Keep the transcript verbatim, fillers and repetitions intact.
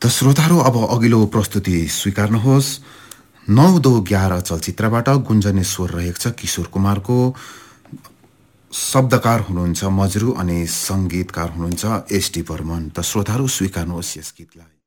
त श्रोताहरू अब अघिल्लो प्रस्तुति स्वीकार्नुहोस्। नौ दो ग्यारह चलचित्रबाट गुन्जने स्वर रहेको छ किशोर कुमारको। शब्दकार हुनुहुन्छ मजरू अनि सङ्गीतकार हुनुहुन्छ एसडी बर्मन। त श्रोताहरू स्वीकार्नुहोस् यस गीतलाई।